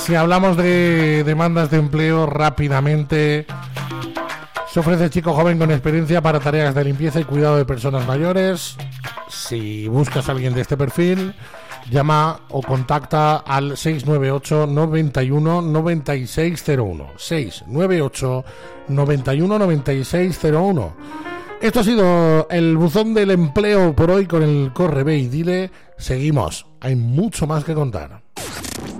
Si hablamos de demandas de empleo rápidamente, se ofrece chico joven con experiencia para tareas de limpieza y cuidado de personas mayores. Si buscas a alguien de este perfil, llama o contacta al 698 91 9601. 698 91 9601. Esto ha sido el buzón del empleo por hoy con el Corre, Ve y Dile. Seguimos, hay mucho más que contar.